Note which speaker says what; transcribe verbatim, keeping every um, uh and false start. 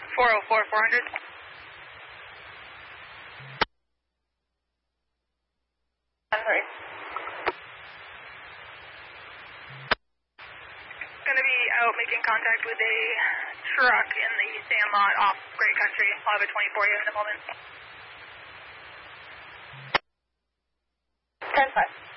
Speaker 1: four oh four, four hundred. I'm sorry. Going to be out making contact with a truck in the sandlot off Great Country. I'll have a twenty for you in a moment. ten five.